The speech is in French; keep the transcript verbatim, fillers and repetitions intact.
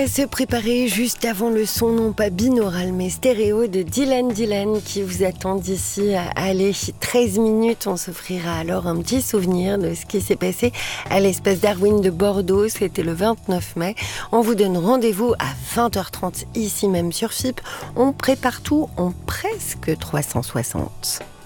à se préparer juste avant le son, non pas binaural mais stéréo de Dylan Dylan qui vous attend d'ici à aller treize minutes. On s'offrira alors un petit souvenir de ce qui s'est passé à l'espace Darwin de Bordeaux. C'était le vingt-neuf mai. On vous donne rendez-vous à vingt heures trente ici même sur F I P. On prépare tout en presque trois cent soixante.